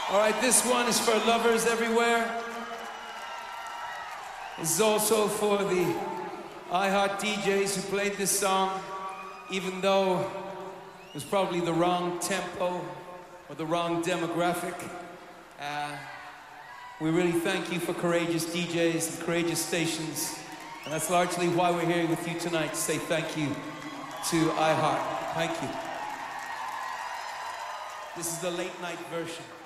All right, this one is for lovers everywhere. This is also for the iHeart DJs who played this song, even though it was probably the wrong tempo or the wrong demographic. We really thank you for courageous DJs and courageous stations. And that's largely why we're here with you tonight, to say thank you to iHeart. Thank you. This is the late night version.